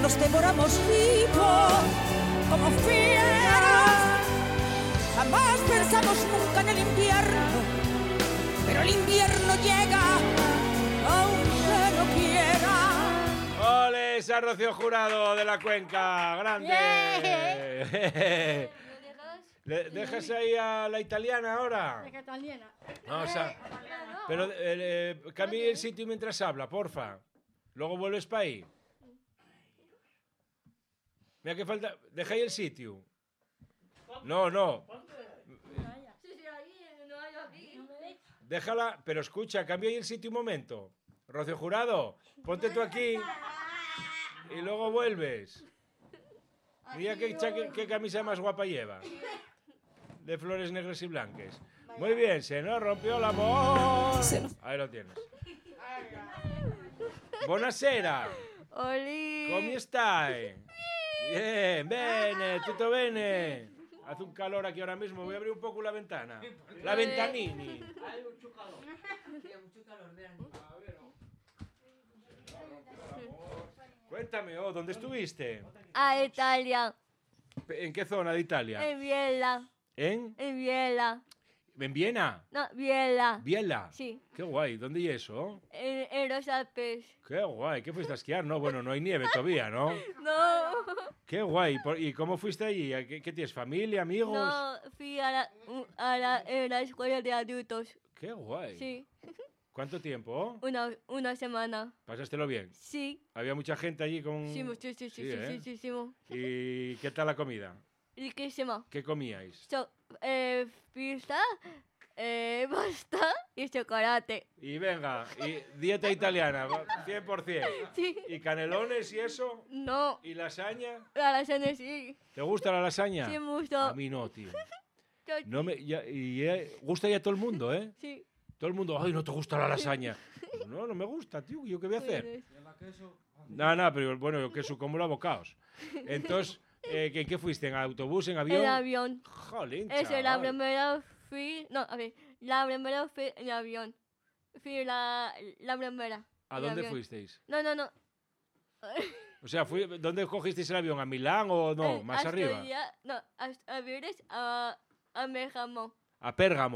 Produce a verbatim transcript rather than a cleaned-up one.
nos devoramos vivos como fieras. Jamás pensamos nunca en el invierno, pero el invierno llega aunque no quiera. ¡Ole, esa Rocío Jurado de la Cuenca! ¡Grande! ¿Le dejas ahí a la italiana ahora? La italiana. Vamos a... Pero eh, eh, cambie el sitio mientras habla, porfa. Luego vuelves para ahí. Mira que falta... Deja ahí el sitio. No, no. Déjala, pero escucha, cambia ahí el sitio un momento. Rocío Jurado, ponte tú aquí y luego vuelves. Mira qué, qué, qué camisa más guapa lleva. De flores negras y blancas. Muy bien, se nos rompió el amor. Ahí lo tienes. Buonasera. Oli. ¿Cómo stai? Bien, bene, tutto bene. Hace un calor aquí ahora mismo, voy a abrir un poco la ventana. La ventanini. Hay mucho calor. Mucho calor, vean. Cuéntame, oh, ¿dónde estuviste? A Italia. ¿En qué zona de Italia? En Biella. ¿En? En Biella. ¿En Viena? No, Biella. ¿Biela? Sí. Qué guay, ¿dónde y eso? En, en los Alpes. Qué guay, ¿qué fuiste a esquiar? No, bueno, no hay nieve todavía, ¿no? No. Qué guay, ¿y cómo fuiste allí? ¿Qué, qué tienes, familia, amigos? No, fui a la, a la, en la escuela de adultos. Qué guay. Sí. ¿Cuánto tiempo? Una, una semana. ¿Pasástelo bien? Sí. ¿Había mucha gente allí con...? Sí, sí, sí, sí, sí, ¿eh? sí, sí, sí. ¿Y qué tal la comida? Riquísima. ¿Qué comíais? So, eh, pizza, eh, pasta y chocolate. Y venga, y dieta italiana, cien por cien. Sí. ¿Y canelones y eso? No. ¿Y lasaña? La lasaña sí. ¿Te gusta la lasaña? Sí, me gusta. A mí no, tío. No me, ya, y eh, gusta ya todo el mundo, ¿eh? Sí. Todo el mundo, ay, no te gusta la lasaña. No, no me gusta, tío, ¿yo qué voy a hacer? No, no, pero bueno, yo queso como los bocaos. Entonces, eh, ¿en qué fuiste? ¿En autobús, en avión? En avión. Jolín, Es la chaval. primera fui, no, a ver, la primera fui en avión. Fui la, la primera. ¿A en dónde avión. fuisteis? No, no, no. O sea, fui, ¿dónde cogisteis el avión? ¿A Milán o no? Eh, ¿Más arriba? Asturias, no, a, a Vires, a, a Bergamo. A Pérgamo.